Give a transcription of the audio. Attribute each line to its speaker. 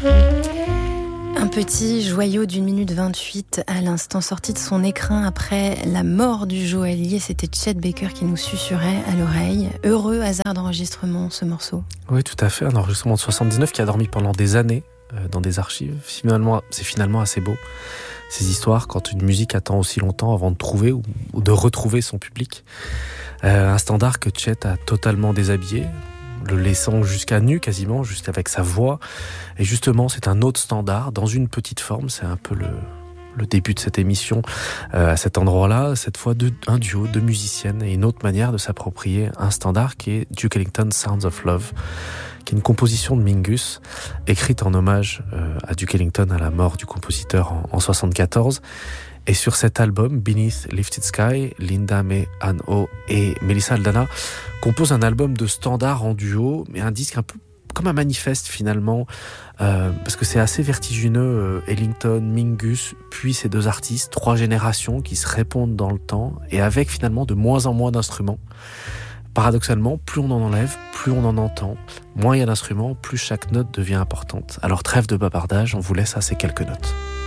Speaker 1: Un petit joyau d'1 minute 28 à l'instant, sorti de son écrin après la mort du joaillier. C'était Chet Baker qui nous susurrait à l'oreille. Heureux hasard d'enregistrement, ce morceau.
Speaker 2: Oui, tout à fait. Un enregistrement de 79 qui a dormi pendant des années dans des archives. C'est finalement assez beau, ces histoires, quand une musique attend aussi longtemps avant de trouver ou de retrouver son public. Un standard que Chet a totalement déshabillé, le laissant jusqu'à nu quasiment, juste avec sa voix. Et justement, c'est un autre standard dans une petite forme. C'est un peu le début de cette émission à cet endroit-là, cette fois un duo de musiciennes et une autre manière de s'approprier un standard qui est Duke Ellington Sounds of Love, qui est une composition de Mingus écrite en hommage à Duke Ellington à la mort du compositeur en 74. Et sur cet album, Beneath Lifted Sky, Linda May Ann-O et Melissa Aldana composent un album de standard en duo, mais un disque un peu comme un manifeste finalement, parce que c'est assez vertigineux. Ellington, Mingus, puis ces deux artistes, 3 générations qui se répondent dans le temps, et avec finalement de moins en moins d'instruments. Paradoxalement, plus on en enlève, plus on en entend. Moins il y a d'instruments, plus chaque note devient importante. Alors trêve de bavardage, on vous laisse à ces quelques notes.